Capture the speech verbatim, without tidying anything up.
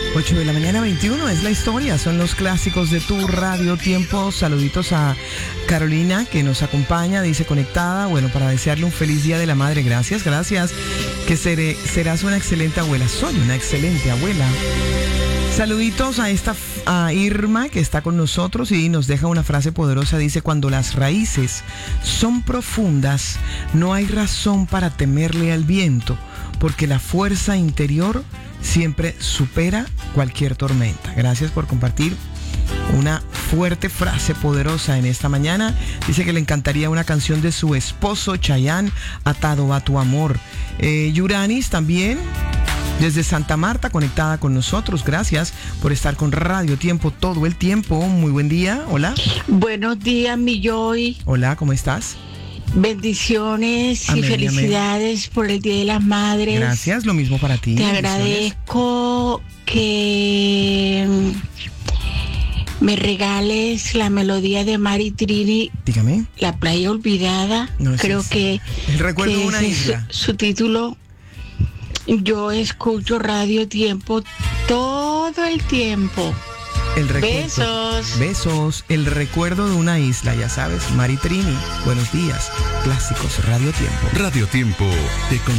ocho de la mañana, veintiuno, es la historia, son los clásicos de tu radio tiempo. Saluditos a Carolina que nos acompaña, dice conectada, bueno, para desearle un feliz día de la madre. Gracias, gracias, que seré, serás una excelente abuela. Soy una excelente abuela. Saluditos a esta a Irma que está con nosotros y nos deja una frase poderosa. Dice: cuando las raíces son profundas, no hay razón para temerle al viento, porque la fuerza interior siempre supera cualquier tormenta. Gracias por compartir una fuerte frase poderosa en esta mañana. Dice que le encantaría una canción de su esposo Chayanne, Atado a tu amor. Eh, Yuranis también, desde Santa Marta, conectada con nosotros. Gracias por estar con Radio Tiempo todo el tiempo. Muy buen día. Hola. Buenos días, mi Joy. Hola, ¿cómo estás? Bendiciones Amén, y felicidades amén. por el Día de las Madres. Gracias, lo mismo para ti. Te agradezco que me regales la melodía de Mari Trini. Dígame. La playa olvidada. No, Creo es que, el recuerdo que de una isla. Su, su título. Yo escucho Radio Tiempo todo el tiempo. El recuerdo. Besos. Besos. El recuerdo de una isla, ya sabes. Mari Trini. Buenos días. Clásicos Radio Tiempo. Radio Tiempo te